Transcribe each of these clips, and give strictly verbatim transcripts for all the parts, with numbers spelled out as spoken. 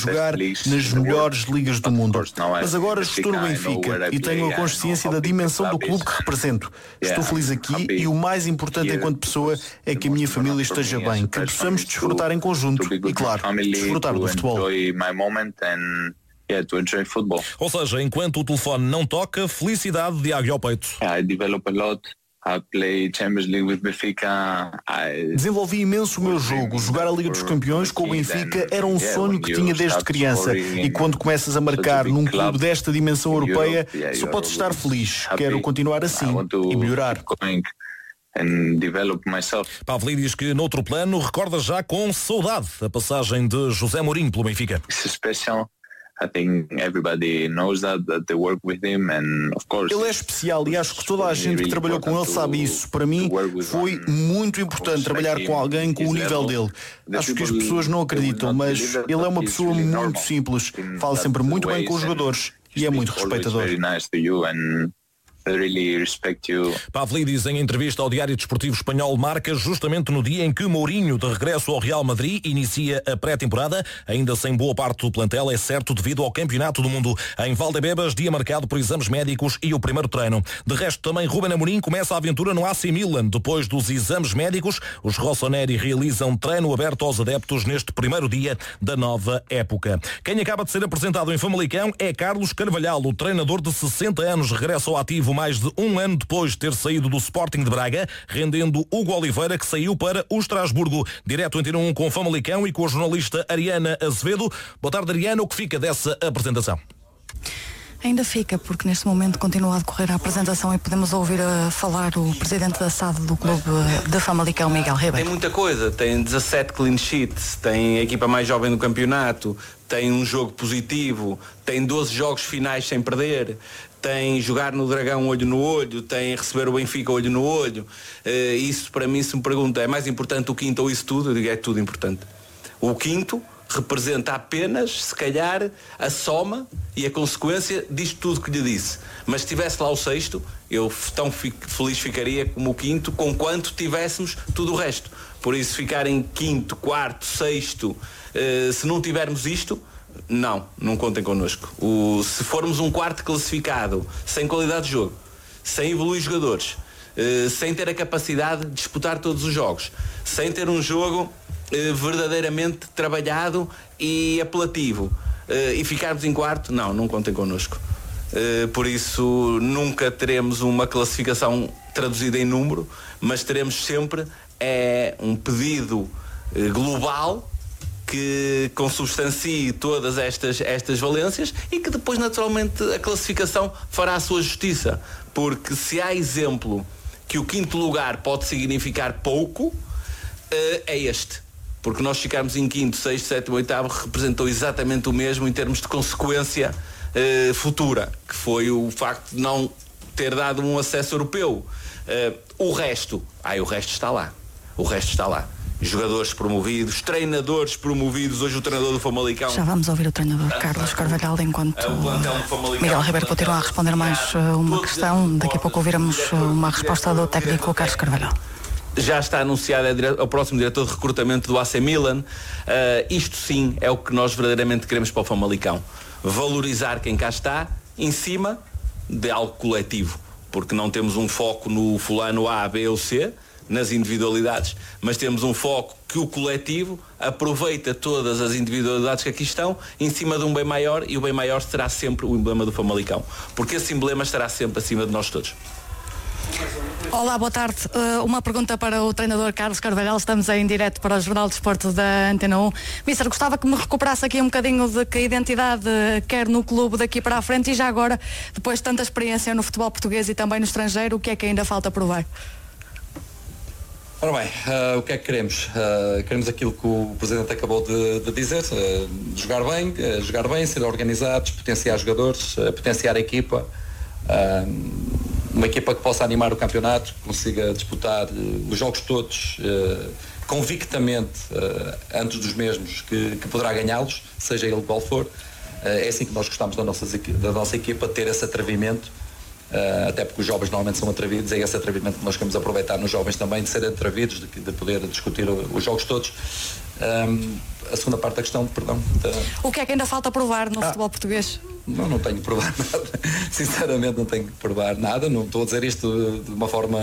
jogar nas melhores ligas do mundo. Mas agora estou no Benfica e tenho a consciência da dimensão do clube que represento. Estou feliz aqui e o mais importante enquanto pessoa é que a minha família esteja bem, que possamos desfrutar em conjunto e, claro, desfrutar do futebol. Yeah, to enjoy football. Ou seja, enquanto o telefone não toca, felicidade de águia ao peito. Yeah, I develop a lot. I play Champions League with Benfica. I... Desenvolvi imenso o meu jogo. Jogar a Liga dos Campeões com o Benfica era um sonho que tinha desde criança. E quando começas a marcar num clube desta dimensão europeia, só podes estar feliz. Quero continuar assim e melhorar. Pavlidis, que noutro plano recorda já com saudade a passagem de José Mourinho pelo Benfica. Ele é especial e acho que toda a gente que trabalhou com ele sabe isso. Para mim foi muito importante trabalhar com alguém com o nível dele. Acho que as pessoas não acreditam, mas ele é uma pessoa muito simples. Fala sempre muito bem com os jogadores e é muito respeitador. Really respect you. Pavlidis, em entrevista ao Diário Desportivo Espanhol, marca justamente no dia em que Mourinho, de regresso ao Real Madrid, inicia a pré-temporada, ainda sem boa parte do plantel, é certo, devido ao Campeonato do Mundo. Em Valdebebas, dia marcado por exames médicos e o primeiro treino. De resto, também Ruben Amorim começa a aventura no A C Milan. Depois dos exames médicos, os rossoneri realizam treino aberto aos adeptos neste primeiro dia da nova época. Quem acaba de ser apresentado em Famalicão é Carlos Carvalhal, o treinador de sessenta anos, regressa ao ativo mais de um ano depois de ter saído do Sporting de Braga, rendendo Hugo Oliveira, que saiu para o Estrasburgo. Direto em Antena um com Famalicão e com a jornalista Ariana Azevedo. Boa tarde, Ariana. O que fica dessa apresentação? Ainda fica, porque neste momento continua a decorrer a apresentação e podemos ouvir a falar o presidente da S A D do clube de Famalicão, Miguel Ribeiro. Tem muita coisa, tem dezassete clean sheets, tem a equipa mais jovem do campeonato, tem um jogo positivo, tem doze jogos finais sem perder, tem jogar no Dragão olho no olho, tem receber o Benfica olho no olho. Uh, isso para mim, se me pergunta, é mais importante o quinto ou isso tudo? Eu digo, é tudo importante. O quinto representa apenas, se calhar, a soma e a consequência disto tudo que lhe disse. Mas se tivesse lá o sexto, eu tão fico, feliz ficaria como o quinto, com quanto tivéssemos tudo o resto. Por isso, ficar em quinto, quarto, sexto, uh, se não tivermos isto, não, não contem connosco. O, se formos um quarto classificado, sem qualidade de jogo, sem evoluir jogadores, uh, sem ter a capacidade de disputar todos os jogos, sem ter um jogo uh, verdadeiramente trabalhado e apelativo, uh, e ficarmos em quarto, não, não contem connosco. Uh, por isso nunca teremos uma classificação traduzida em número, mas teremos sempre é, um pedido uh, global que consubstancie todas estas, estas valências e que depois naturalmente a classificação fará a sua justiça, porque se há exemplo que o quinto lugar pode significar pouco, é este, porque nós ficarmos em quinto, sexto, sétimo, oitavo representou exatamente o mesmo em termos de consequência futura, que foi o facto de não ter dado um acesso europeu. O resto, ai, o resto está lá, o resto está lá. Jogadores promovidos, treinadores promovidos. Hoje o treinador do Famalicão. Já vamos ouvir o treinador Carlos Carvalhal enquanto Miguel Ribeiro continua a responder mais uma questão. Daqui a pouco ouviremos uma resposta do técnico Carlos Carvalhal. Já está anunciado é o próximo diretor de recrutamento do A C Milan. Uh, isto sim é o que nós verdadeiramente queremos para o Famalicão. Valorizar quem cá está em cima de algo coletivo, porque não temos um foco no fulano A, B ou C, nas individualidades, mas temos um foco que o coletivo aproveita todas as individualidades que aqui estão em cima de um bem maior, e o bem maior será sempre o emblema do Famalicão, porque esse emblema estará sempre acima de nós todos. Olá, boa tarde. Uh, uma pergunta para o treinador Carlos Carvalhal. Estamos em direto para o Jornal de Desporto da Antena um. Mister, gostava que me recuperasse aqui um bocadinho de que a identidade quer no clube daqui para a frente, e já agora, depois de tanta experiência no futebol português e também no estrangeiro, o que é que ainda falta provar? Ora bem, uh, o que é que queremos? Uh, queremos aquilo que o Presidente acabou de, de dizer, uh, jogar bem, uh, jogar bem, ser organizados, potenciar jogadores, uh, potenciar a equipa, uh, uma equipa que possa animar o campeonato, que consiga disputar uh, os jogos todos uh, convictamente uh, antes dos mesmos, que, que poderá ganhá-los, seja ele qual for. Uh, é assim que nós gostamos da nossa, da nossa equipa, ter esse atrevimento Uh, até porque os jovens normalmente são atrevidos, é esse atrevimento que nós queremos aproveitar nos jovens também, de serem atrevidos, de, de poder discutir os jogos todos. Um, a segunda parte da questão, perdão. Da... O que é que ainda falta provar no ah, futebol português? Não, não tenho que provar nada. Sinceramente não tenho que provar nada. Não estou a dizer isto de uma forma,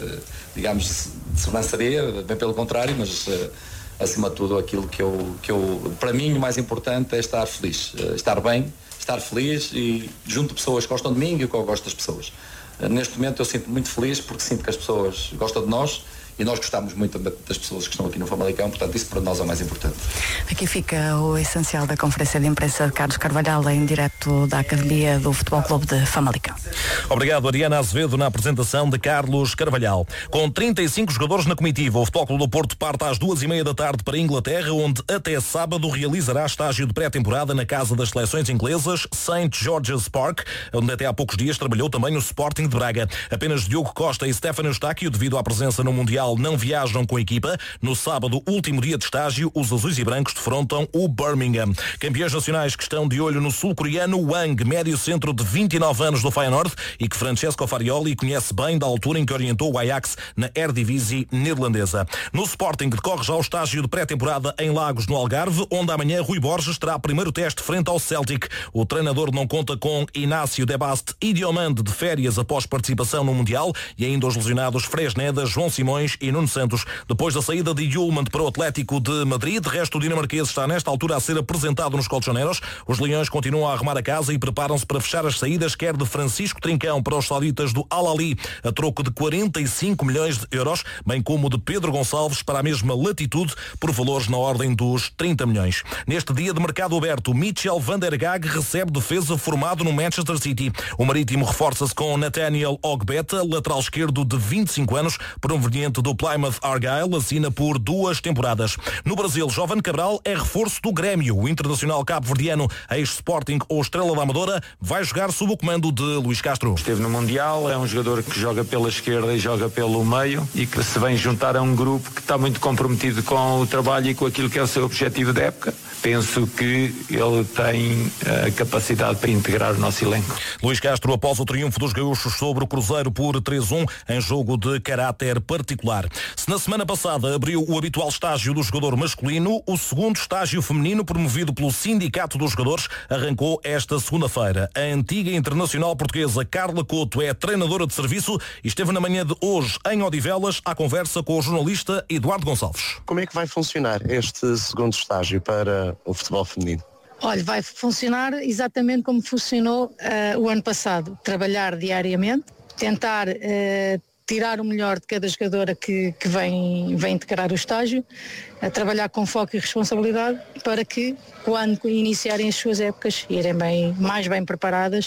digamos, de sobranceria, bem pelo contrário, mas acima de tudo aquilo que eu, que eu, para mim o mais importante é estar feliz, estar bem, estar feliz e junto de pessoas que gostam de mim e que eu gosto das pessoas. Neste momento eu sinto muito feliz porque sinto que as pessoas gostam de nós e nós gostamos muito das pessoas que estão aqui no Famalicão, portanto isso para nós é o mais importante. Aqui fica o essencial da conferência de imprensa de Carlos Carvalhal em direto da Academia do Futebol Clube de Famalicão. Obrigado, Ariana Azevedo, na apresentação de Carlos Carvalhal. Com trinta e cinco jogadores na comitiva, o Futebol Clube do Porto parte às duas e meia da tarde para a Inglaterra, onde até sábado realizará estágio de pré-temporada na casa das seleções inglesas Saint George's Park, onde até há poucos dias trabalhou também o Sporting de Braga. Apenas Diogo Costa e Stefano Eustáquio, devido à presença no Mundial, não viajam com a equipa. No sábado, último dia de estágio, os azuis e brancos defrontam o Birmingham. Campeões nacionais que estão de olho no sul-coreano Wang, médio centro de vinte e nove anos do Feyenoord e que Francesco Farioli conhece bem da altura em que orientou o Ajax na Eredivisie neerlandesa. No Sporting decorre já o estágio de pré-temporada em Lagos, no Algarve, onde amanhã Rui Borges terá primeiro teste frente ao Celtic. O treinador não conta com Inácio De Baste e Diomande de férias após participação no Mundial e ainda os lesionados Fresneda, João Simões e Nuno Santos. Depois da saída de Yulman para o Atlético de Madrid, de resto o dinamarquês está nesta altura a ser apresentado nos colchoneros. Os leões continuam a arrumar a casa e preparam-se para fechar as saídas, quer de Francisco Trincão para os sauditas do Al-Ahly, a troco de quarenta e cinco milhões de euros, bem como de Pedro Gonçalves para a mesma latitude, por valores na ordem dos trinta milhões. Neste dia de mercado aberto, Mitchell van der Gaag recebe defesa formado no Manchester City. O Marítimo reforça-se com Nathaniel Ogbeta, lateral esquerdo de vinte e cinco anos, proveniente do Plymouth Argyle, assina por duas temporadas. No Brasil, Jovem Cabral é reforço do Grêmio. O internacional cabo-verdiano, ex-Sporting ou Estrela da Amadora, vai jogar sob o comando de Luís Castro. Esteve no Mundial, é um jogador que joga pela esquerda e joga pelo meio e que se vem juntar a um grupo que está muito comprometido com o trabalho e com aquilo que é o seu objetivo da época. Penso que ele tem a capacidade para integrar o nosso elenco. Luís Castro, após o triunfo dos gaúchos sobre o Cruzeiro por três a um, em jogo de caráter particular. Se na semana passada abriu o habitual estágio do jogador masculino, o segundo estágio feminino, promovido pelo Sindicato dos Jogadores, arrancou esta segunda-feira. A antiga internacional portuguesa Carla Couto é treinadora de serviço e esteve na manhã de hoje em Odivelas à conversa com o jornalista Eduardo Gonçalves. Como é que vai funcionar este segundo estágio para o futebol feminino? Olha, vai funcionar exatamente como funcionou uh, o ano passado. Trabalhar diariamente, tentar uh, tirar o melhor de cada jogadora que, que vem, vem integrar o estágio, a trabalhar com foco e responsabilidade para que, quando iniciarem as suas épocas, irem bem, mais bem preparadas,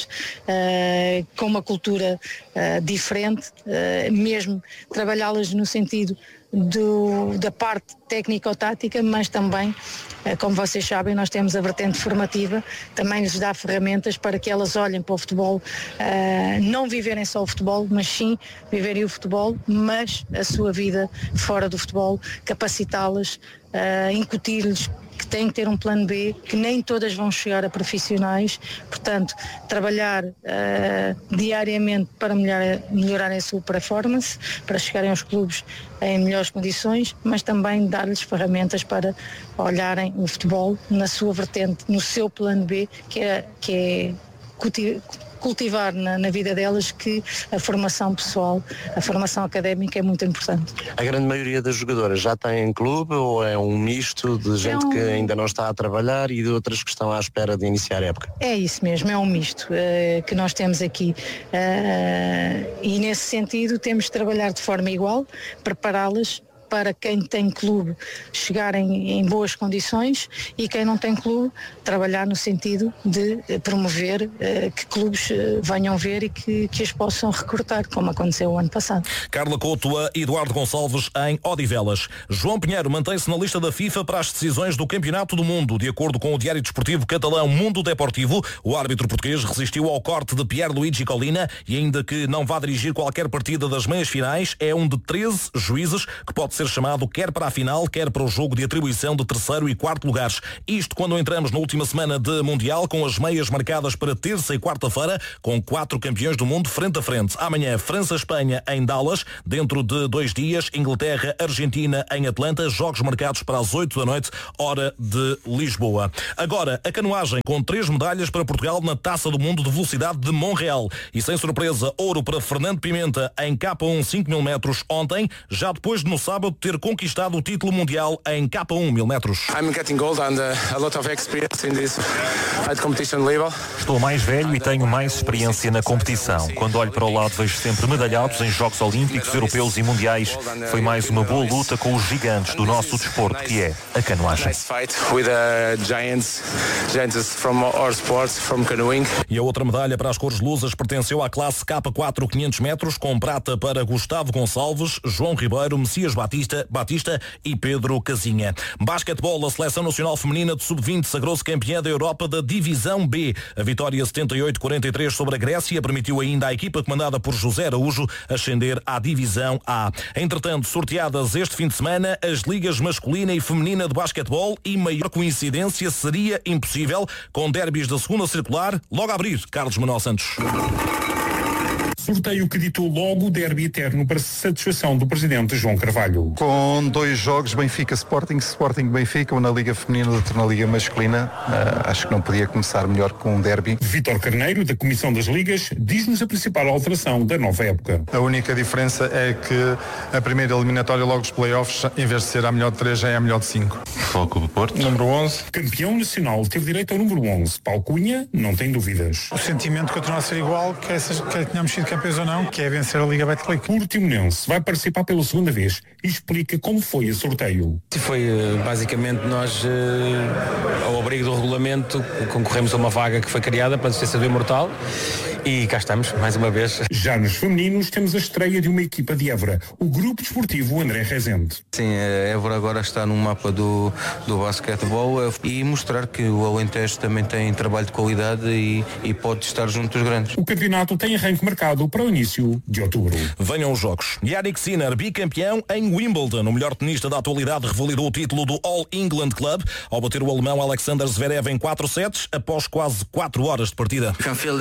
uh, com uma cultura uh, diferente, uh, mesmo trabalhá-las no sentido Do, da parte técnico-tática, mas também, como vocês sabem, nós temos a vertente formativa, também lhes dá ferramentas para que elas olhem para o futebol, uh, não viverem só o futebol, mas sim viverem o futebol, mas a sua vida fora do futebol, capacitá-las, uh, incutir-lhes que têm que ter um plano B, que nem todas vão chegar a profissionais, portanto, trabalhar uh, diariamente para melhorar, melhorar a sua performance, para chegarem aos clubes em melhores condições, mas também dar-lhes ferramentas para olharem o futebol na sua vertente, no seu plano B, que é, que é cultivar na, na vida delas que a formação pessoal, a formação académica é muito importante. A grande maioria das jogadoras já tem clube ou é um misto de gente é um... que ainda não está a trabalhar e de outras que estão à espera de iniciar a época? É isso mesmo, é um misto uh, que nós temos aqui uh, e nesse sentido temos de trabalhar de forma igual, prepará-las para quem tem clube chegarem em boas condições e quem não tem clube trabalhar no sentido de promover uh, que clubes uh, venham ver e que, que as possam recrutar, como aconteceu o ano passado. Carla Couto a Eduardo Gonçalves em Odivelas. João Pinheiro mantém-se na lista da FIFA para as decisões do Campeonato do Mundo. De acordo com o diário desportivo catalão Mundo Deportivo, o árbitro português resistiu ao corte de Pierluigi Collina e ainda que não vá dirigir qualquer partida das meias finais, é um de treze juízes que pode ser ser chamado quer para a final, quer para o jogo de atribuição de terceiro e quarto lugares. Isto quando entramos na última semana de Mundial, com as meias marcadas para terça e quarta-feira, com quatro campeões do mundo frente a frente. Amanhã, França-Espanha em Dallas, dentro de dois dias, Inglaterra-Argentina em Atlanta, jogos marcados para as oito da noite, hora de Lisboa. Agora, a canoagem com três medalhas para Portugal na Taça do Mundo de Velocidade de Montreal. E sem surpresa, ouro para Fernando Pimenta em K um cinco mil metros ontem, já depois de no sábado ter conquistado o título mundial em K um mil metros. I'm getting old and uh, a lot of experience in this competition level. Estou mais velho e tenho mais experiência na competição. Quando olho para o lado vejo sempre medalhados em Jogos Olímpicos, Europeus e Mundiais. Foi mais uma boa luta com os gigantes do nosso desporto, que é a canoagem. E a outra medalha para as cores lusas pertenceu à classe K quatro quinhentos metros, com prata para Gustavo Gonçalves, João Ribeiro, Messias Batista, Batista e Pedro Casinha. Basquetebol, a Seleção Nacional Feminina de sub vinte sagrou-se campeã da Europa da Divisão B. A vitória setenta e oito a quarenta e três sobre a Grécia permitiu ainda à equipa comandada por José Araújo ascender à Divisão A. Entretanto, sorteadas este fim de semana as ligas masculina e feminina de basquetebol, e maior coincidência seria impossível, com derbys da segunda circular logo a abrir. Carlos Manuel Santos. Sorteio que ditou logo o derby eterno para satisfação do presidente João Carvalho. Com dois jogos, Benfica-Sporting, Sporting-Benfica, um na Liga Feminina, outro na Liga Masculina, uh, acho que não podia começar melhor com um derby. Vítor Carneiro, da Comissão das Ligas, diz-nos a principal alteração da nova época. A única diferença é que a primeira eliminatória logo dos playoffs, em vez de ser a melhor de três, já é a melhor de cinco. Foco do Porto. Número onze. Campeão nacional teve direito ao número onze. Paulo Cunha, não tem dúvidas. O sentimento continua a ser igual, quer, seja, quer tenhamos sido campeões ou não, que é vencer a Liga Betclic. O Portimonense vai participar pela segunda vez e explica como foi o sorteio. Foi basicamente nós, ao abrigo do regulamento, concorremos a uma vaga que foi criada para a Justiça do Imortal. E cá estamos, mais uma vez. Já nos femininos temos a estreia de uma equipa de Évora, o Grupo Desportivo André Rezende. Sim, a Évora agora está no mapa do, do basquetebol e mostrar que o Alentejo também tem trabalho de qualidade e, e pode estar junto dos grandes. O campeonato tem arranque marcado para o início de outubro. Venham os jogos. Yannick Sinner, bicampeão em Wimbledon. O melhor tenista da atualidade revalidou o título do All England Club ao bater o alemão Alexander Zverev em quatro sets após quase quatro horas de partida.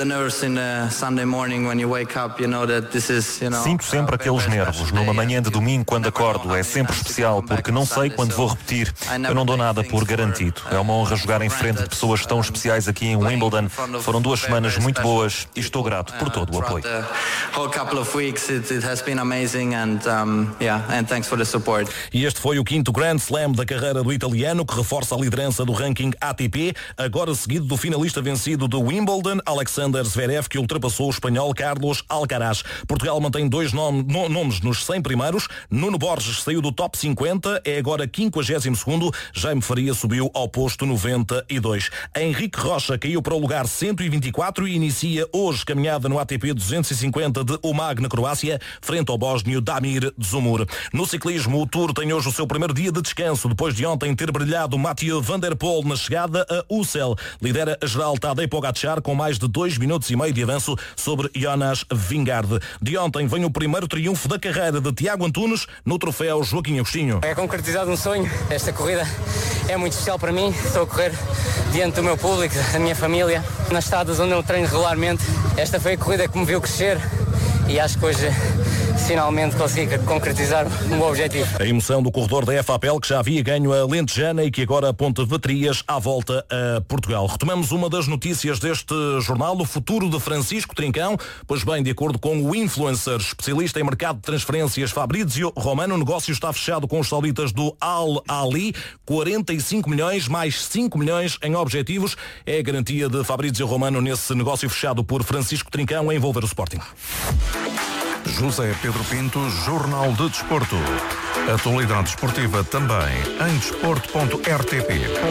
Sinto sempre aqueles nervos numa manhã de domingo quando acordo. É sempre especial porque não sei quando vou repetir. Eu não dou nada por garantido. É uma honra jogar em frente de pessoas tão especiais aqui em Wimbledon. Foram duas semanas muito boas e estou grato por todo o apoio. E este foi o quinto Grand Slam da carreira do italiano, que reforça a liderança do ranking A T P, agora seguido do finalista vencido do Wimbledon, Alexander Zverev, que ultrapassou o espanhol Carlos Alcaraz. Portugal mantém dois nome, no, nomes nos cem primeiros. Nuno Borges saiu do top cinquenta, é agora quinquagésimo segundo. Jaime Faria subiu ao posto noventa e dois. Henrique Rocha caiu para o lugar cento e vinte e quatro e inicia hoje caminhada no A T P duzentos e cinquenta de Umag, na Croácia, frente ao bósnio Damir Dzumhur. No ciclismo, o Tour tem hoje o seu primeiro dia de descanso, depois de ontem ter brilhado Mathieu Van Der Poel na chegada a Ussel. Lidera a geral Tadej Pogacar com mais de dois minutos e meio de avanço sobre Jonas Vingegaard. De ontem vem o primeiro triunfo da carreira de Tiago Antunes no troféu Joaquim Agostinho. É concretizado um sonho. Esta corrida é muito especial para mim. Estou a correr diante do meu público, da minha família, nas estradas onde eu treino regularmente. Esta foi a corrida que me viu crescer e acho que hoje finalmente consegui concretizar o meu objetivo. A emoção do corredor da F A P L, que já havia ganho a Lentejana e que agora aponta baterias à volta a Portugal. Retomamos uma das notícias deste jornal, o futuro de Francisco Trincão. Pois bem, de acordo com o influencer especialista em mercado de transferências Fabrizio Romano, o negócio está fechado com os sauditas do Al Ali, quarenta e cinco milhões mais cinco milhões em objetivos. É a garantia de Fabrizio Romano nesse negócio fechado por Francisco Trincão a envolver o Sporting. José Pedro Pinto, Jornal de Desporto. Atualidade esportiva também em desporto ponto r t p.